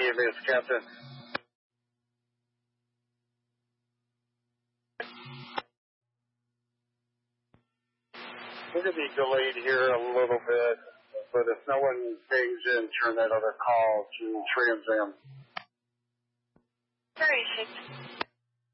AMS Captain. We're going to be delayed here a little bit, but if no one pings in, turn that other call to Trans Am. Very